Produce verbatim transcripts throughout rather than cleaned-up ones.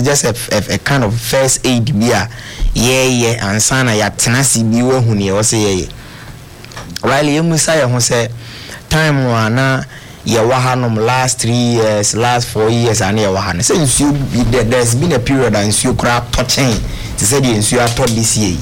just a, a, a kind of first aid beer. Yeah, yeah, and sana ya tenasi biwa huni ya wase ye. Riley, you musa ya hose time wana ya wahanum last three years, last four years, and ya wahan. So you, there's been a period and you crap touching. To say the you are taught this year.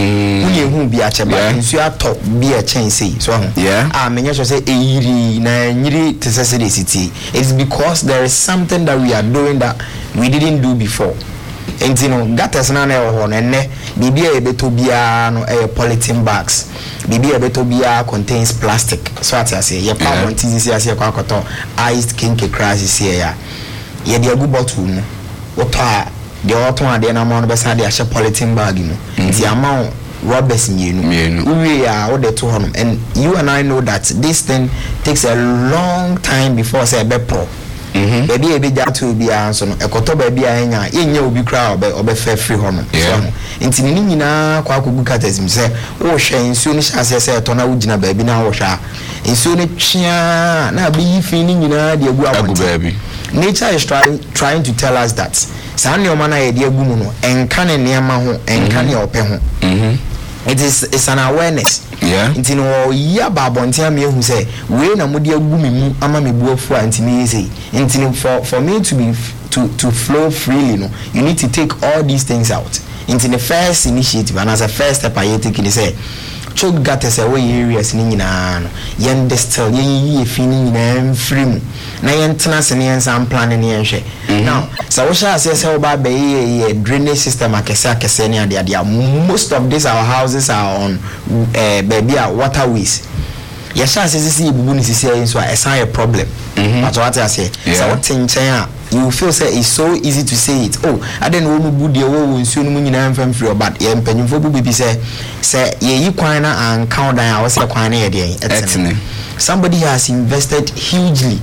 Mm. Who be a chamber, you are taught be a chain say. So yeah, I mean, you should say eighty nine to city. It's because there is something that we are doing that we didn't do before. And you know, gutters na na ho na ne bibia ebeto bia no eh polythene bags bibia ebeto bia contains plastic so at say ye pa want this year say kwa koto iced kinky crisis here ya ye de agu bottle no water the auto ade na mo no be sa de a polythene bag no the amount rubbers mienu we ya wo de to honom and you and I know that this thing takes a long time before say be pro. Mhm. Baby e be jatu bi anso no ekoto ba bi anya yenye obi kra obe obe fe free hono. So nti ni nyina kwa kogu katazim se wo hwe nsuo ni hyase se to na wugina ba bi na wo hwa nsuo ni twia na bi yifi ni nyina de agu agu ba bi. Nature is trying trying to tell us that sane o mana ye de agu mu no enka ne niema ho enka ne ope ho. Mhm. It is it's an awareness. Yeah. Nti no ya ba bontia me hu say we na mudi agu me mu ama me buafu anti me say nti for for me to be to to flow freely no you need to take all these things out. Nti the first initiative and as a first step I take it say choke gutters away areas ni nyina no yen distill yen yi efi ni nyina free mu na yen tena se ne yen sam plan ne yen hwe. Now so we shall say say oba be drainage system akese akese ne ade ade most of these our houses are on uh, baby waterways. Ya shall say see bubu ni sisi yen so a sign a problem. But what I say so what tin you feel say it's so easy to say it. Oh, I don't know who bude wo nsuo no nyina mfam free but ye mpanyimfo bubu bi say say ye yi kwan na an count down I say kwan na ye dey. Somebody has invested hugely.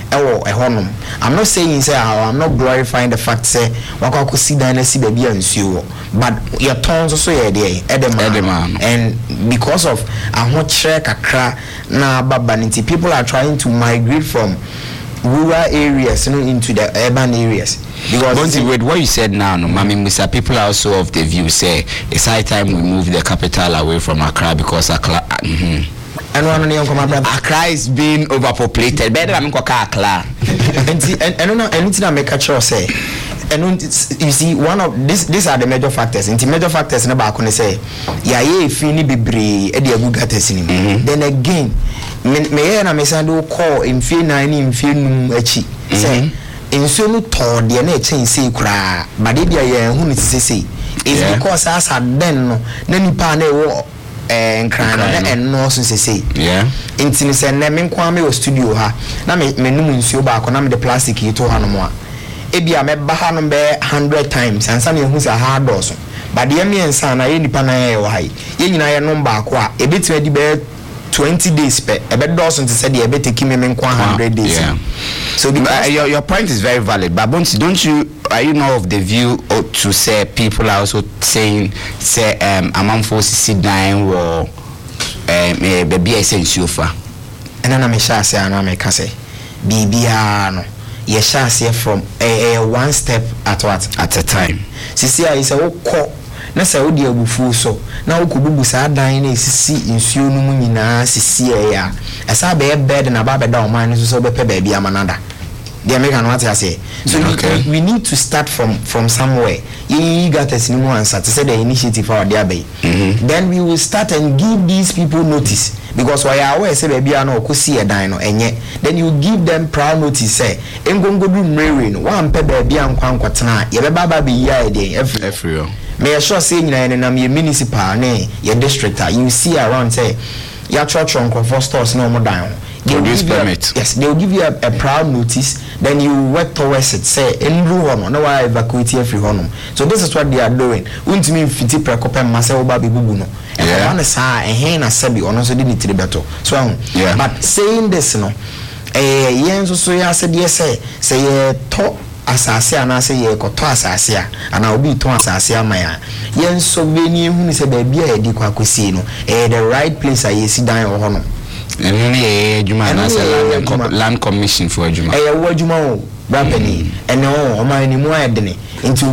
I'm not saying say I'm not glorifying the fact say wakako si dan na si baby nsuo but your tones also here there edema and because of ahochre kakra na babanity people are trying to migrate from rural areas, you know, into the urban areas. Because Bonzi, with what you said now, no, I mean, Mister people are also of the view say it's high time we move the capital away from Accra because Accra. Mm-hmm. And one of my brother, Accra is being overpopulated. Better than Accra. And and no, anything I make a choice say. And you see, one of this these are the major factors. And the major factors na ba ko say, ya ye fini bebre e de agu gates ni. Then again, me me na me sand call in fee nine in fee num achi. Say, in so no to de na chen say kura, but de dia ye hu ni say is because as had then no na nipa na wo eh nkran na en no so say. Yeah. Intini say na me kwa me studio ha. Na me me num nsuo ba ko na me de plastic yi to ha no mo a. Ebia me baha no be one hundred times and some hu say hard doso but the me ensa na ye nipa na ye wo hai ye nyina ye no ba ko a ebetime di be twenty days pe ebe doso nti say de ebe take me me one hundred days. Yeah. So uh, your your point is very valid, but Bonsi, don't you are you know of the view to say people are also saying say um amamfo sit down or um baby essential fa and na me sha say na me ka say bibia no ye share from a, a one step at what at a time. Sisi a is a woko na say wo de abufu so na wo kobubu sa dan na sisi nsuo no mu nyina sisi e ya esa be bed na ba be da o man so so be pe ba bia manada the American what I say. So okay. we, we need to start from from somewhere. You got us new answer to say the initiative for their bay. Mm-hmm. Then we will start and give these people notice because why I always say baby I know see a dino and yet then you give them proud notice say engongo do mrewin one pe baby am kwan kwatena ye be baba be year day every every may sure say nyina na me municipal ne your district you see around say ya church on for stores no more down. They will give permit. A, yes, they will give you a, a proud notice. Then you work towards it. Say, "Enru hono, no why evacuate every hono." So this is what they are doing. Unti me fiti prekope masa oba bibubu no. And yeah. One sa ehe na sebi ono so di nitiri beto. So yeah. But saying this no, eh yen so so ya said yes say say ye to asase ana say ye koto asase a ana obi to asase amaya. Yen so beni hu ni say ba bia e di kwa kwesi no. Eh the right place aye si dan o hono. And eh juma na say land, land commission for juma. Eh wo juma o bra pani. Eh no o ma ni mu ayedene. Into